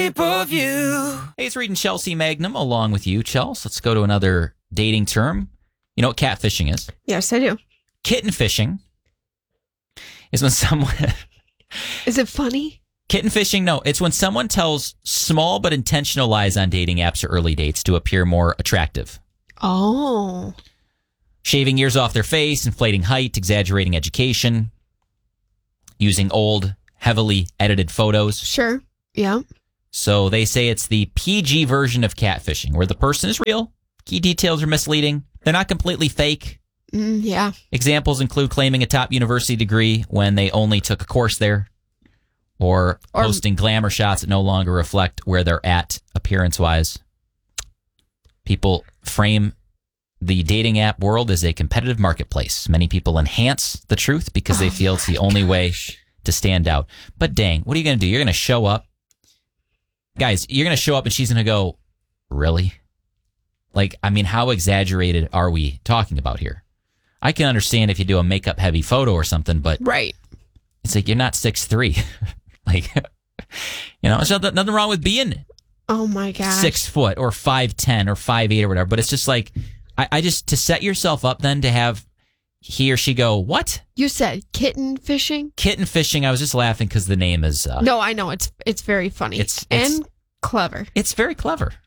shape of you. Hey, it's reading Chelsea Magnum along with you, Chels. Let's go to another dating term. You know what catfishing is? Yes, I do. Kitten fishing is when someone... Is it funny? Kitten fishing? No, it's when someone tells small but intentional lies on dating apps or early dates to appear more attractive. Oh. Shaving years off their face, inflating height, exaggerating education, using old, heavily edited photos. Sure. Yeah. So they say it's the PG version of catfishing, where the person is real, key details are misleading, they're not completely fake. Yeah. Examples include claiming a top university degree when they only took a course there, or posting glamour shots that no longer reflect where they're at appearance-wise. People frame the dating app world as a competitive marketplace. Many people enhance the truth because they feel it's the only way to stand out. But dang, what are you going to do? You're going to show up. Guys, you're going to show up and she's going to go, really? Like, I mean, how exaggerated are we talking about here? I can understand if you do a makeup heavy photo or something, but right. It's like you're not 6'3". Like, you know, there's nothing wrong with being oh my gosh 6 foot or 5'10" or 5'8" or whatever. But it's just like, I just, to set yourself up then to have he or she go, what? You said kitten fishing? Kitten fishing. I was just laughing because the name is... no, I know. It's very funny. It's and clever. It's very clever.